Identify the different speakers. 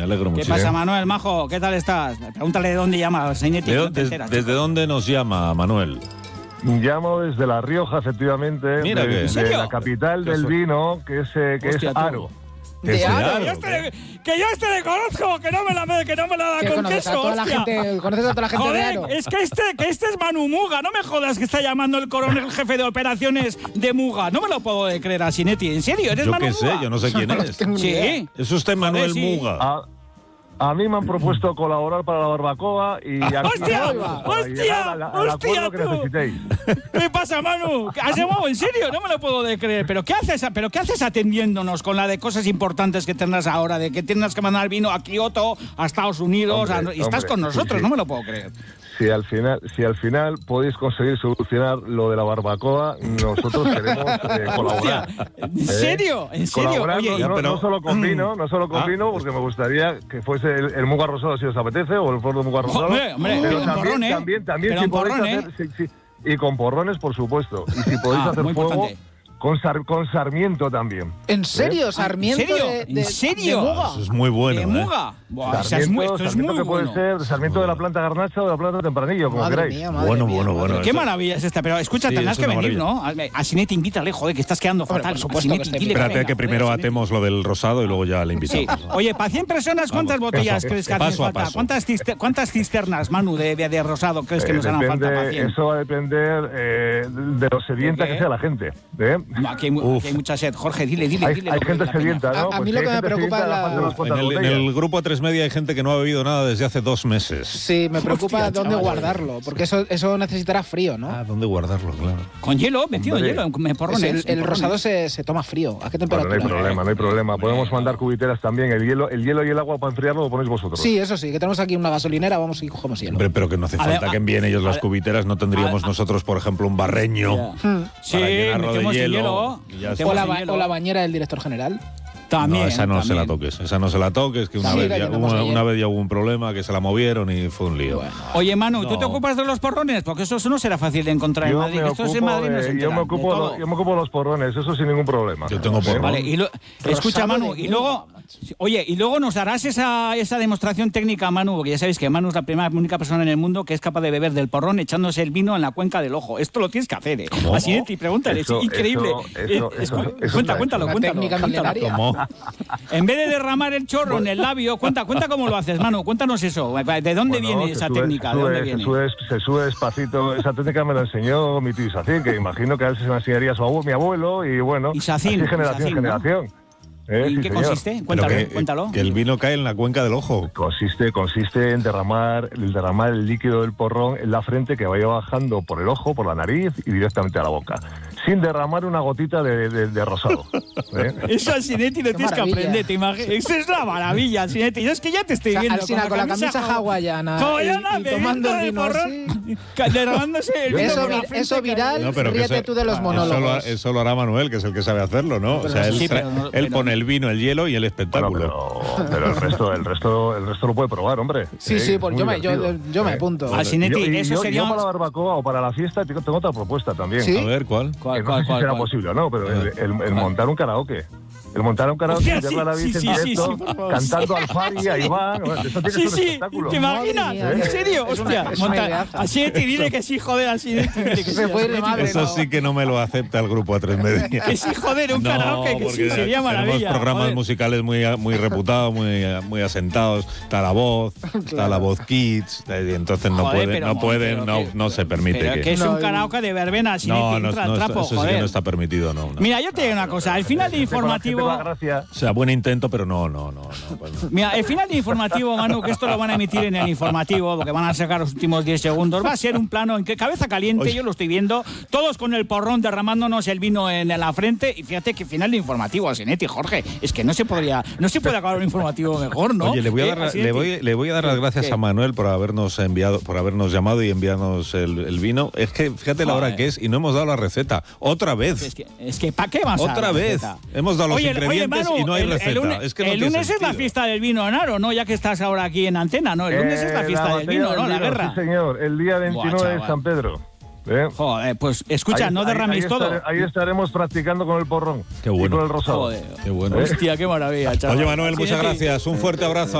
Speaker 1: Me alegro mucho.
Speaker 2: ¿Qué pasa, Manuel, majo? ¿Qué tal estás? Pregúntale de dónde llama, Sainetti.
Speaker 1: ¿Desde dónde nos llama, Manuel?
Speaker 3: Llamo desde La Rioja, efectivamente.
Speaker 1: Mira
Speaker 3: de la capital del vino, que es Haro.
Speaker 4: De Haro.
Speaker 2: Que yo le conozco, que no me la da con queso,
Speaker 4: conoces a toda la gente de Haro.
Speaker 2: Es que este es Manu Muga, no me jodas que está llamando el coronel jefe de operaciones de Muga. No me lo puedo creer a Sainetti, ¿en serio? ¿Eres Manu Muga?
Speaker 1: Yo qué sé, yo no sé quién es.
Speaker 2: Sí.
Speaker 1: ¿Es usted Manuel Muga?
Speaker 3: A mí me han propuesto colaborar para la barbacoa y...
Speaker 2: ¡Hostia!
Speaker 3: Que necesitéis.
Speaker 2: ¿Qué pasa, Manu? ¿Has llamado en serio? No me lo puedo creer. ¿Pero qué haces atendiéndonos con la de cosas importantes que tendrás ahora? De que tienes que mandar vino a Kioto, a Estados Unidos, y estás con nosotros. Sí. No me lo puedo creer.
Speaker 3: Si al final podéis conseguir solucionar lo de la barbacoa, nosotros queremos colaborar.
Speaker 2: ¿En serio? ¿En serio?
Speaker 3: Colaborar,
Speaker 2: Oye,
Speaker 3: no solo con vino, porque me gustaría que fuese el Muga Rosado, si os apetece, o el Foro Muga Rosado.
Speaker 2: Hombre,
Speaker 3: pero
Speaker 2: con porrón,
Speaker 3: también si podéis hacer... Y con porrones, por muy importante. Y si podéis hacer fuego... Con Sarmiento también.
Speaker 4: ¿En serio? ¿Sarmiento?
Speaker 2: ¿En serio?
Speaker 4: De Muga.
Speaker 1: Eso es muy bueno.
Speaker 2: ¿De Muga?
Speaker 3: Sarmiento es muy
Speaker 2: bueno.
Speaker 3: Puede ser Sarmiento de la planta Garnacha o de la planta Tempranillo, como queráis.
Speaker 1: Bueno.
Speaker 2: Qué maravilla es esta. Pero escucha, tendrás que venir, ¿no? A Sainetti, invítale, joder, que estás quedando fatal.
Speaker 4: Por supuesto que
Speaker 1: Espérate que primero atemos lo del rosado y luego ya le invitamos.
Speaker 2: Sí. Oye, para 100 personas, ¿cuántas botellas crees que hacen falta? ¿Cuántas cisternas, Manu, de rosado crees que nos harán falta para 100?
Speaker 3: Eso va a depender de lo sedienta que sea la gente.
Speaker 2: Aquí hay mucha sed. Jorge, dile.
Speaker 3: Hay gente sedienta, ¿no?
Speaker 4: A mí lo que me preocupa
Speaker 1: en el grupo 3 Media hay gente que no ha bebido nada desde hace 2 meses.
Speaker 4: Sí, me preocupa dónde guardarlo, porque eso necesitará frío, ¿no?
Speaker 1: ¿Dónde guardarlo? Claro.
Speaker 2: Con hielo, metido en hielo, en porrones.
Speaker 4: El rosado se toma frío. ¿A qué temperatura?
Speaker 3: No hay problema. Podemos mandar cubiteras también. El hielo y el agua para enfriarlo lo ponéis vosotros.
Speaker 4: Sí, eso sí, que tenemos aquí una gasolinera, vamos y cogemos hielo.
Speaker 1: Hombre, pero que no hace falta que envíen ellos las cubiteras, no tendríamos nosotros, por ejemplo, un barreño para llenarlo de hielo.
Speaker 4: O la bañera del director general.
Speaker 2: También,
Speaker 1: no, esa no se la toques, que una vez ya hubo un problema, que se la movieron y fue un lío.
Speaker 2: Bueno. Oye, Manu, ¿tú te ocupas de los porrones? Porque eso no será fácil de encontrar en Madrid.
Speaker 3: Yo me ocupo de los porrones, eso sin ningún problema.
Speaker 1: Yo tengo porrones.
Speaker 2: Vale, escucha, Manu, y luego nos darás esa demostración técnica, Manu, porque ya sabéis que Manu es la única persona en el mundo que es capaz de beber del porrón echándose el vino en la cuenca del ojo. Esto lo tienes que hacer, ¿eh? Así te pregúntale, es increíble. Cuéntalo.
Speaker 4: Técnica milenaria.
Speaker 2: En vez de derramar el chorro en el labio, cuenta cómo lo haces, Manu, cuéntanos eso. ¿De dónde viene esa técnica?
Speaker 3: Se sube despacito. Esa técnica me la enseñó mi tío Isacín, que imagino que a veces se la enseñaría mi abuelo, y bueno,
Speaker 2: Isacín,
Speaker 3: así generación en generación.
Speaker 2: ¿En qué consiste? Cuéntalo.
Speaker 1: Que el vino cae en la cuenca del ojo.
Speaker 3: Consiste en derramar el líquido del porrón en la frente, que vaya bajando por el ojo, por la nariz y directamente a la boca, sin derramar una gotita de rosado.
Speaker 2: Eso al Sainetti lo tienes que aprender, ¿te imaginas? Eso es la maravilla, Sainetti. Yo es que ya te estoy viendo
Speaker 4: con la camisa hawaiana y tomando el vino así.
Speaker 2: Derramándose el vino.
Speaker 4: Eso viral, ríete tú de los monólogos.
Speaker 1: Eso lo hará Manuel, que es el que sabe hacerlo, ¿no? O sea, él pone el vino, el hielo y el espectáculo.
Speaker 3: Pero el resto lo puede probar, hombre.
Speaker 4: Sí, pues yo me apunto.
Speaker 2: Al Sainetti, eso sería...
Speaker 3: Yo para la barbacoa o para la fiesta tengo otra propuesta también.
Speaker 4: ¿Sí?
Speaker 1: A ver, ¿cuál?
Speaker 3: No sé si será posible o no, pero el montar un karaoke. El montar un karaoke y verla a la David en directo, cantando al Fari, a Iván. Eso tiene que ser un espectáculo.
Speaker 2: ¿Te imaginas? ¿En serio? Hostia, a Sainetti, dile que sí, joder, a Sainetti.
Speaker 1: Eso sí que no me lo acepta el grupo A3 Media.
Speaker 2: Que sí, joder, un karaoke, que sí, sería maravilla.
Speaker 1: Tenemos programas musicales muy reputados, muy asentados. Está La Voz Kids, y entonces no se permite.
Speaker 2: Pero que es un karaoke de verbena, Sainetti, entra al trapo,
Speaker 1: eso sí que no está permitido, no.
Speaker 2: Mira, yo te digo una cosa, al final de informativo...
Speaker 1: O sea, buen intento, pero no.
Speaker 2: Mira, el final de informativo, Manu, que esto lo van a emitir en el informativo, porque van a sacar los últimos 10 segundos, va a ser un plano en que cabeza caliente, yo lo estoy viendo, todos con el porrón derramándonos el vino en la frente, y fíjate que final de informativo a Sainetti, Jorge, es que no se puede acabar un informativo mejor, ¿no?
Speaker 1: Oye, le voy a dar las gracias a Manuel por habernos llamado y enviarnos el vino. Es que fíjate la hora que es y no hemos dado la receta. Otra vez.
Speaker 2: Es que ¿para qué vas a dar
Speaker 1: otra vez? Hemos dado los ingredientes
Speaker 2: Manu,
Speaker 1: y no hay receta.
Speaker 2: El lunes es la fiesta del vino en Aro, ¿no? Ya que estás ahora aquí en antena, ¿no? El lunes es la fiesta del vino, ¿no? La guerra.
Speaker 3: Sí, señor. El día 29 es San Pedro.
Speaker 2: Joder, pues escucha, no derraméis todo.
Speaker 3: Ahí estaremos practicando con el porrón.
Speaker 1: Qué bueno.
Speaker 3: Y con el rosado.
Speaker 2: Joder. Qué bueno. Hostia, qué maravilla, chaval.
Speaker 1: Oye, Manuel, muchas gracias. Un fuerte abrazo.